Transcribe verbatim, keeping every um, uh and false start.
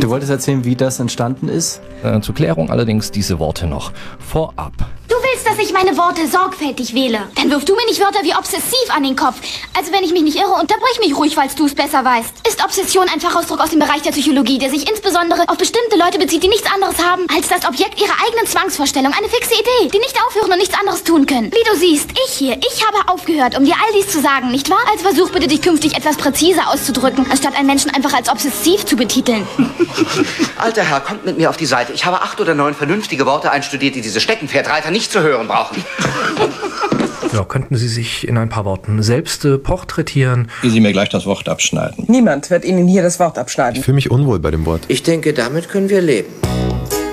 Du wolltest erzählen, wie das entstanden ist? Äh, zur Klärung allerdings diese Worte noch vorab. Du willst, dass ich meine Worte sorgfältig wähle. Dann wirf du mir nicht Wörter wie obsessiv an den Kopf. Also wenn ich mich nicht irre, unterbrich mich ruhig, falls du es besser weißt. Ist Obsession ein Fachausdruck aus dem Bereich der Psychologie, der sich insbesondere auf bestimmte Leute bezieht, die nichts anderes haben als das Objekt ihrer eigenen Zwangsvorstellung, eine fixe Idee, die nicht aufhören und nichts anderes tun können. Wie du siehst, ich hier, ich habe aufgehört, um dir all dies zu sagen, nicht wahr? Also versuch bitte, dich künftig etwas präziser auszudrücken, anstatt einen Menschen einfach als obsessiv zu betiteln. Alter Herr, kommt mit mir auf die Seite. Ich habe acht oder neun vernünftige Worte einstudiert, die diese Steckenpferdreiter nicht zu hören brauchen. Ja, könnten Sie sich in ein paar Worten selbst äh, porträtieren? Wie Sie mir gleich das Wort abschneiden. Niemand wird Ihnen hier das Wort abschneiden. Ich fühle mich unwohl bei dem Wort. Ich denke, damit können wir leben.